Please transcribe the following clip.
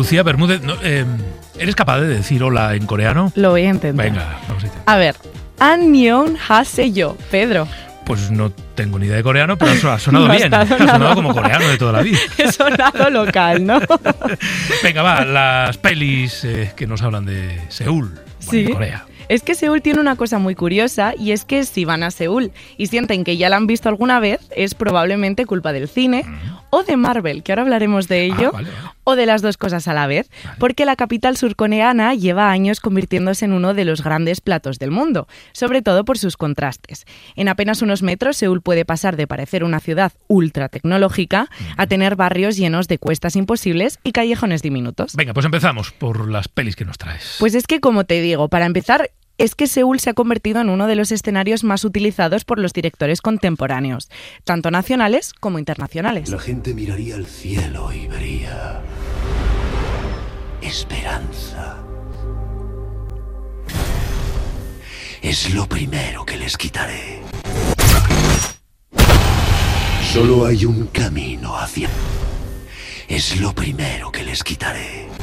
Lucía Bermúdez, ¿eres capaz de decir hola en coreano? Lo voy a intentar. Venga, vamos a intentar. A ver, Annyeonghaseyo, Pedro. Pues no tengo ni idea de coreano, pero ha sonado No ha bien. estado Ha sonado nada. como coreano de toda la vida. He sonado local, ¿no? Venga, va, las pelis que nos hablan de Seúl, Sí. de Corea. Es que Seúl tiene una cosa muy curiosa y es que si van a Seúl y sienten que ya la han visto alguna vez, es probablemente culpa del cine o de Marvel, que ahora hablaremos de ello, Vale. o de las dos cosas a la vez, porque la capital surcoreana lleva años convirtiéndose en uno de los grandes platos del mundo, sobre todo por sus contrastes. En apenas unos metros, Seúl puede pasar de parecer una ciudad ultra tecnológica a tener barrios llenos de cuestas imposibles y callejones diminutos. Venga, pues empezamos por las pelis que nos traes. Pues es que, como te digo, para empezar, es que Seúl se ha convertido en uno de los escenarios más utilizados por los directores contemporáneos, tanto nacionales como internacionales. La gente miraría al cielo y vería esperanza. Es lo primero que les quitaré. Solo hay un camino hacia... Es lo primero que les quitaré.